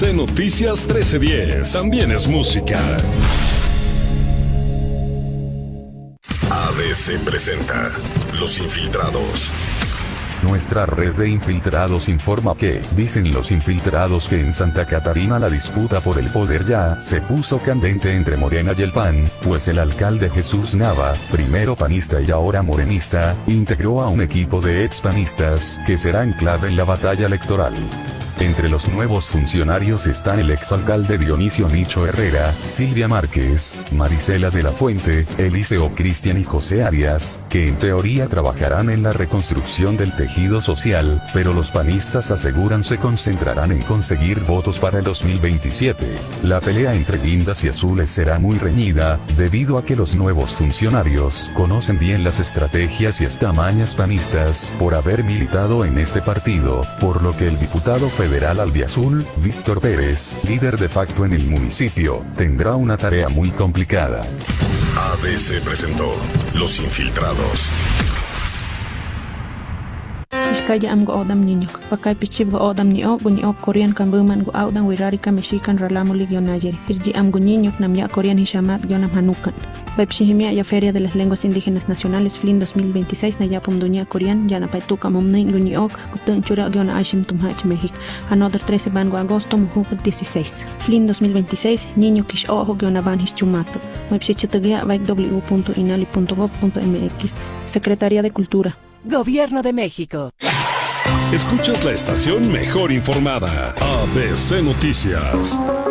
ABC Noticias 1310. También es música. ABC presenta Los Infiltrados. Nuestra red de infiltrados informa que, dicen los infiltrados, que en Santa Catarina la disputa por el poder ya se puso candente entre Morena y el PAN, pues el alcalde Jesús Nava, primero panista y ahora morenista, integró a un equipo de expanistas que serán clave en la batalla electoral. Entre los nuevos funcionarios están el exalcalde Dionisio Nicho Herrera, Silvia Márquez, Marisela de la Fuente, Eliseo Cristian y José Arias, que en teoría trabajarán en la reconstrucción del tejido social, pero los panistas aseguran se concentrarán en conseguir votos para el 2027. La pelea entre guindas y azules será muy reñida, debido a que los nuevos funcionarios conocen bien las estrategias y hasta mañas panistas por haber militado en este partido, por lo que el diputado federal albiazul, Víctor Pérez, líder de facto en el municipio, tendrá una tarea muy complicada. ABC presentó Los Infiltrados. Iskaya am go odam niño, pakay pichib go odam niyo, Korean kan buman go audang wirari ka Mexican ralamuli gyonayer. Irji am go niño namya Korean hishamat gyonam hanukan. Pepshihimia ya Feria de las Lenguas Indígenas Nacionales FLIN 2026 na yapum dunya Korean yana paituka momnin guniok, utun chura gyona aishim tumhach México. Another 13 bango agosto mujuk 16. FLIN 2026 niño kish ojo gyona van hischumato. Mepsichitagia www.inali.gov.mx. Secretaría de Cultura. Gobierno de México. Escuchas la estación mejor informada. ABC Noticias.